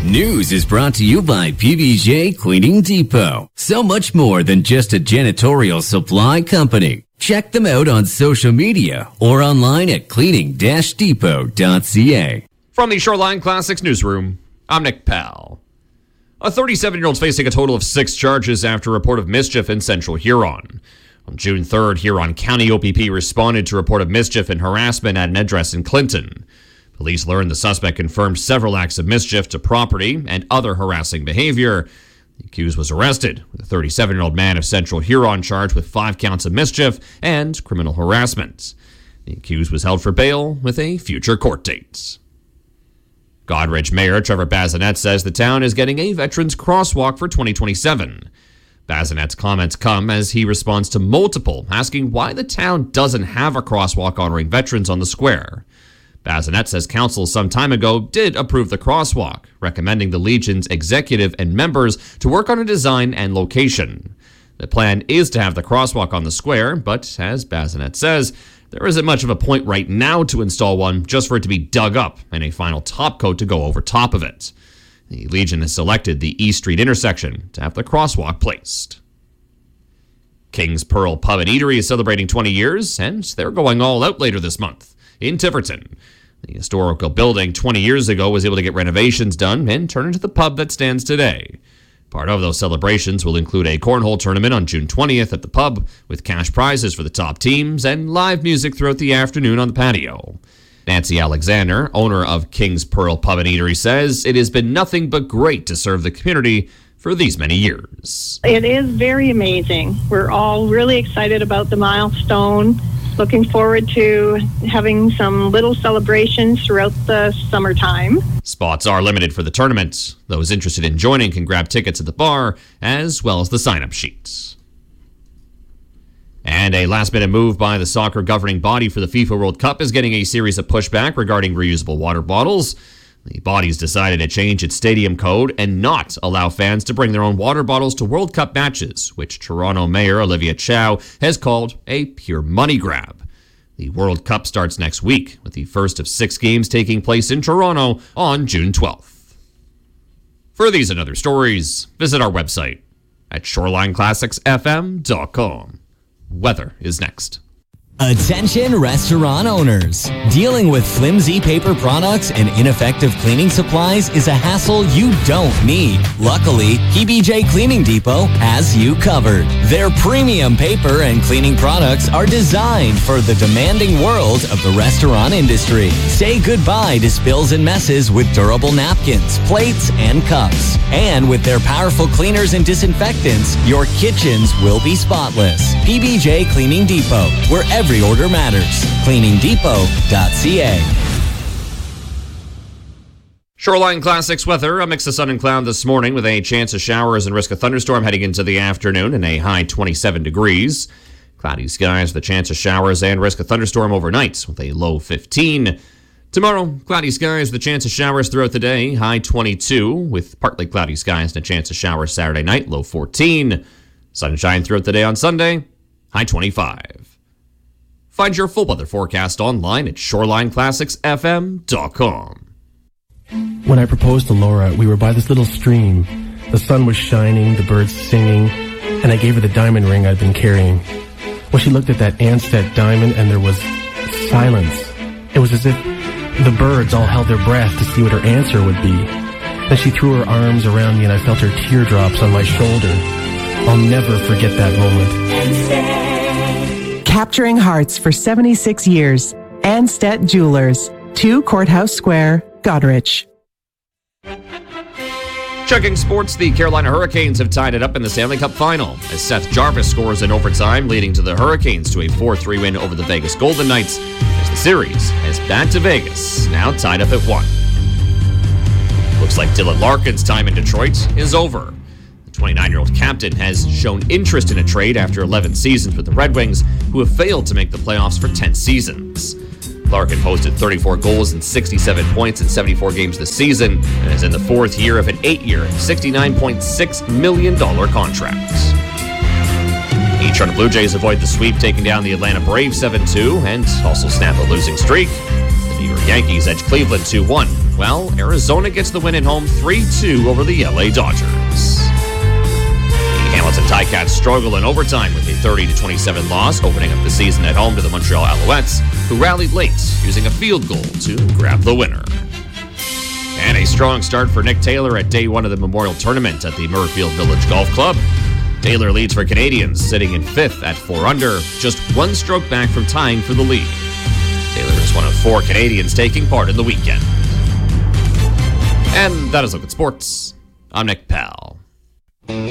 News is brought to you by PBJ Cleaning Depot. So much more than just a janitorial supply company. Check them out on social media or online at cleaning-depot.ca. From the Shoreline Classics newsroom, I'm Nick Powell. A 37-year-old facing a total of 6 charges after a report of mischief in Central Huron. On June 3rd, Huron County OPP responded to a report of mischief and harassment at an address in Clinton. Police learned the suspect confirmed several acts of mischief to property and other harassing behavior. The accused was arrested, with a 37-year-old man of Central Huron charged with 5 counts of mischief and criminal harassment. The accused was held for bail with a future court date. Goderich Mayor Trevor Bazinet says the town is getting a Veterans Crosswalk for 2027. Bazinet's comments come as he responds to multiple asking why the town doesn't have a crosswalk honoring veterans on the square. Bazinet says council some time ago did approve the crosswalk, recommending the Legion's executive and members to work on a design and location. The plan is to have the crosswalk on the square, but as Bazinet says, there isn't much of a point right now to install one, just for it to be dug up and a final top coat to go over top of it. The Legion has selected the East Street intersection to have the crosswalk placed. King's Pearl Pub and Eatery is celebrating 20 years, and they're going all out later this month in Tiverton. The historical building 20 years ago was able to get renovations done and turn into the pub that stands today. Part of those celebrations will include a cornhole tournament on June 20th at the pub, with cash prizes for the top teams and live music throughout the afternoon on the patio. Nancy Alexander, owner of King's Pearl Pub and Eatery, says it has been nothing but great to serve the community for these many years. It is very amazing. We're all really excited about the milestone. Looking forward to having some little celebrations throughout the summertime. Spots are limited for the tournament. Those interested in joining can grab tickets at the bar, as well as the sign-up sheets. And a last-minute move by the soccer governing body for the FIFA World Cup is getting a series of pushback regarding reusable water bottles. The body's decided to change its stadium code and not allow fans to bring their own water bottles to World Cup matches, which Toronto Mayor Olivia Chow has called a pure money grab. The World Cup starts next week, with the first of 6 games taking place in Toronto on June 12th. For these and other stories, visit our website at shorelineclassicsfm.com. Weather is next. Attention restaurant owners. Dealing with flimsy paper products and ineffective cleaning supplies is a hassle you don't need. Luckily, PBJ Cleaning Depot has you covered. Their premium paper and cleaning products are designed for the demanding world of the restaurant industry. Say goodbye to spills and messes with durable napkins, plates, and cups. And with their powerful cleaners and disinfectants, your kitchens will be spotless. PBJ Cleaning Depot, where every order matters. CleaningDepot.ca. Shoreline Classics weather, a mix of sun and cloud this morning with a chance of showers and risk of thunderstorm heading into the afternoon and a high 27 degrees. Cloudy skies with a chance of showers and risk of thunderstorm overnight with a low 15. Tomorrow, cloudy skies with a chance of showers throughout the day, high 22, with partly cloudy skies and a chance of showers Saturday night, low 14. Sunshine throughout the day on Sunday, high 25. Find your full weather forecast online at shorelineclassicsfm.com. When I proposed to Laura, we were by this little stream. The sun was shining, the birds singing, and I gave her the diamond ring I'd been carrying. Well, she looked at that Ansett diamond and there was silence. It was as if the birds all held their breath to see what her answer would be. Then she threw her arms around me and I felt her teardrops on my shoulder. I'll never forget that moment. Capturing hearts for 76 years. Ansett Jewelers, 2 Courthouse Square, Goderich. Checking sports, the Carolina Hurricanes have tied it up in the Stanley Cup Final as Seth Jarvis scores in overtime, leading to the Hurricanes to a 4-3 win over the Vegas Golden Knights as the series heads back to Vegas, now tied up at 1. Looks like Dylan Larkin's time in Detroit is over. The 29-year-old captain has shown interest in a trade after 11 seasons with the Red Wings, who have failed to make the playoffs for 10 seasons. Larkin posted 34 goals and 67 points in 74 games this season and is in the 4th year of an 8-year, $69.6 million contract. The Toronto Blue Jays avoid the sweep, taking down the Atlanta Braves 7-2 and also snap a losing streak. The New York Yankees edge Cleveland 2-1 Well, Arizona gets the win at home 3-2 over the LA Dodgers. The Hamilton Ticats struggle in overtime with a 30-27 loss, opening up the season at home to the Montreal Alouettes, who rallied late, using a field goal to grab the winner. And a strong start for Nick Taylor at day one of the Memorial Tournament at the Murrayfield Village Golf Club. Taylor leads for Canadians, sitting in 5th at 4 under, just one stroke back from tying for the lead. Taylor is one of 4 Canadians taking part in the weekend. And that is Look at Sports. I'm Nick Powell.